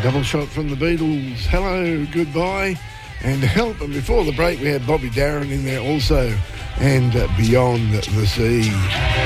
Double shot from the Beatles. Hello, goodbye, and help. And before the break, we had Bobby Darin in there also, and Beyond the Sea.